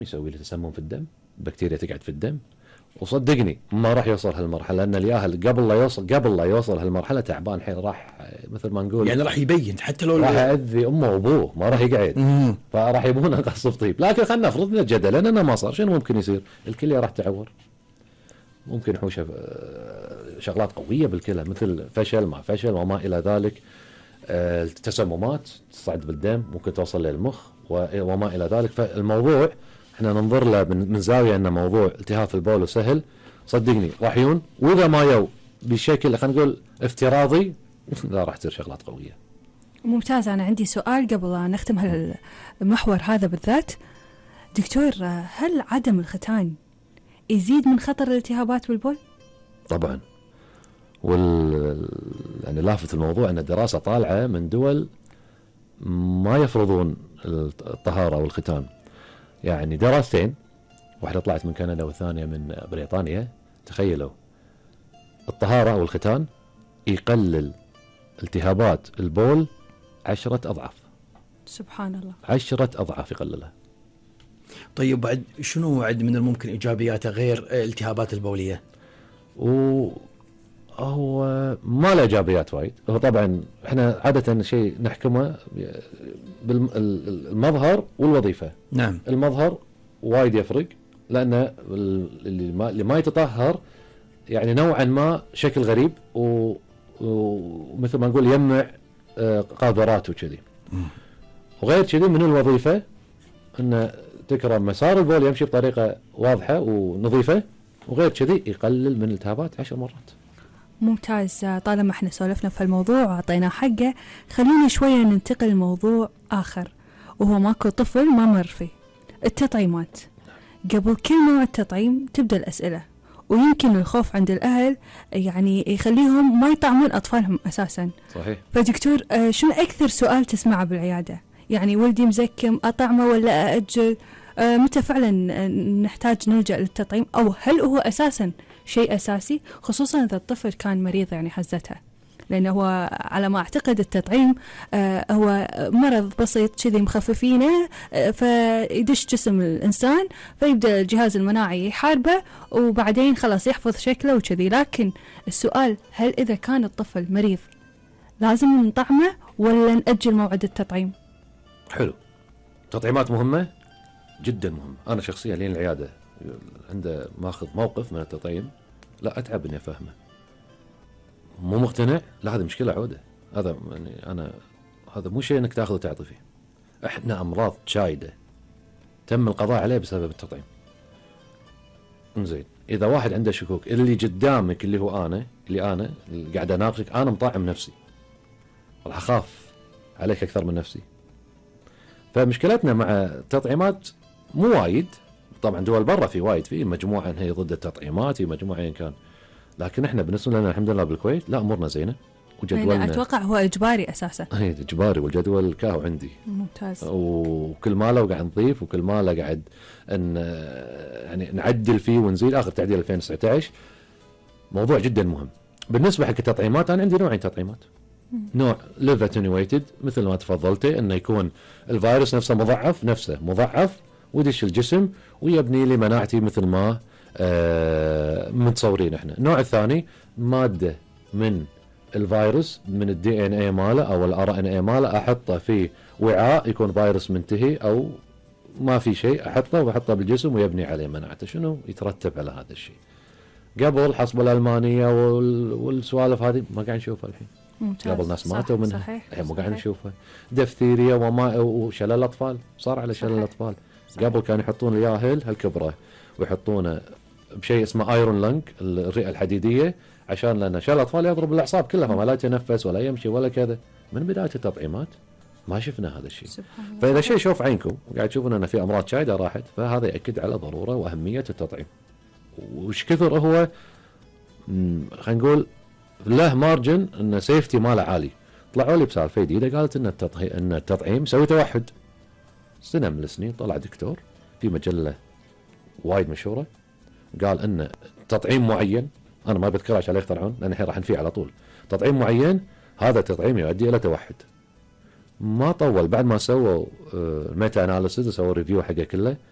يسوي له تسمم في الدم، بكتيريا تقعد في الدم. وصدقني ما راح يوصل هالمرحله، لان الياهل قبل لا يوصل هالمرحله تعبان حيل، راح مثل ما نقول يعني راح يبين حتى لو راح يأذي امه وابوه، ما راح يقعد. فراح يبونه قصف طيب. لكن خلينا نفرض جدلا انه ما صار، شنو ممكن يصير؟ الكليه راح تعور، ممكن حوشه شغلات قويه بالكلى مثل فشل ما فشل وما الى ذلك. التسممات تصعد بالدم، ممكن توصل للمخ وما الى ذلك. فالموضوع احنا ننظر له من زاويه انه موضوع التهاب البول وسهل. صدقني راح يون، واذا ما يو بشكل خلينا نقول افتراضي لا راح تصير شغلات قويه. ممتاز. انا عندي سؤال قبل أن نختم هالمحور هذا بالذات. دكتور، هل عدم الختان يزيد من خطر الالتهابات بالبول؟ طبعا. يعني لافت الموضوع ان الدراسه طالعه من دول ما يفرضون الطهاره والختان. يعني دراستين، واحده طلعت من كندا والثانيه من بريطانيا، تخيلوا الطهاره والختان يقلل التهابات البول 10 أضعاف. سبحان الله، 10 أضعاف يقللها. طيب بعد شنو بعد من الممكن إيجابياته غير الالتهابات البولية؟ هو ما له إيجابيات وايد. هو طبعا احنا عادة شيء نحكمه بالمظهر والوظيفة. نعم. المظهر وايد يفرق، لأن اللي ما يتطهر يعني نوعا ما شكل غريب ومثل ما نقول يمنع قاذورات وكذي. وغير كذي من الوظيفة أن تكرم مسار البول يمشي بطريقة واضحة ونظيفة، وغير كذي يقلل من الالتهابات 10 مرات. ممتاز. طالما احنا سولفنا في الموضوع وعطينا حقه، خلينا شوية ننتقل لموضوع آخر، وهو ماكو طفل ما مر فيه: التطعيمات. قبل كل نوع التطعيم تبدأ الأسئلة، ويمكن الخوف عند الأهل يعني يخليهم ما يطعمون أطفالهم أساسا. صحيح. فدكتور، شنو أكثر سؤال تسمعه بالعيادة؟ يعني ولدي مزكم، أطعمه ولا أأجل؟ متى فعلا نحتاج نلجأ للتطعيم، أو هل هو أساسا شيء أساسي، خصوصا إذا الطفل كان مريض يعني حزتها؟ لأنه هو على ما أعتقد التطعيم هو مرض بسيط كذي مخففينه، فيدش جسم الإنسان فيبدأ الجهاز المناعي يحاربه، وبعدين خلاص يحفظ شكله وكذي. لكن السؤال: هل إذا كان الطفل مريض لازم نطعمه ولا نأجل موعد التطعيم؟ حلو. تطعيمات مهمة جدا مهمة. أنا شخصيا لين العيادة عنده ماخذ موقف من التطعيم لا أتعب إني أفهمه. مو مقتنع، لا هذه مشكلة عودة. هذا يعني هذا مو شيء انك تاخذ وتعطي فيه. احنا امراض شايدة تم القضاء عليه بسبب التطعيم. انزين، اذا واحد عنده شكوك، اللي قدامك اللي هو اللي قاعد اناقشك، انا مطعم نفسي، راح اخاف عليك اكثر من نفسي. فمشكلتنا مع التطعيمات مو وايد. طبعا دول برا في وايد، في مجموعة هي ضد التطعيمات، في مجموعة ان كان، لكن احنا بالنسبه لنا الحمد لله بالكويت لا امورنا زينه، وجدولنا اتوقع هو اجباري اساسا. هي اجباري، والجدول كاهو عندي ممتاز. وكل ماله قاعد نضيف، وكل ماله قاعد يعني نعدل فيه ونزيد. اخر تعديل 2019. موضوع جدا مهم. بالنسبه حق التطعيمات، انا عندي نوعين تطعيمات. نوع live attenuated مثل ما تفضلتي، انه يكون الفيروس نفسه مضاعف ويدش الجسم ويبني لي مناعتي مثل ما متصورين احنا. النوع الثاني مادة من الفيروس من الدي ان اي ماله او الار ان اي ماله، احطه في وعاء يكون فيروس منتهي او ما في شيء، احطه واحطه بالجسم ويبني عليه مناعته. شنو يترتب على هذا الشيء؟ قبل حصبة الألمانية والسوالف هذه ما قاعد نشوفها الحين. ممتاز. قبل ناس ماتوا منها، الحين مو قاعد صحيح. نشوفها. دفتيريا وشلل الأطفال، صار على شلل الأطفال. قبل كانوا يحطون الياهل هالكبره ويحطونه بشيء اسمه ايرون لانج، الرئه الحديديه، عشان لان شلل الاطفال يضرب الاعصاب كلها، فما لا يتنفس ولا يمشي ولا كذا. من بدايه التطعيمات ما شفنا هذا الشيء. فاذا شيء شوف عينكم وقاعد تشوفون ان في امراض شايده راحت، فهذا ياكد على ضروره واهميه التطعيم. وش كثر هو خلينا نقول له مارجن ان سيفتي ماله عالي. طلعوا لي بسالفه جديده قالت ان التطعيم سوي توحد. سنه من السنين طلع دكتور في مجله وايد مشهوره قال ان تطعيم معين، انا ما بذكره عشان لا يخترعون لان الحين راح نفيه على طول، تطعيم معين هذا التطعيم يؤدي الى توحد. ما طول بعد ما سووا ميتا اناليسيز وسووا ريفيو حقه كله،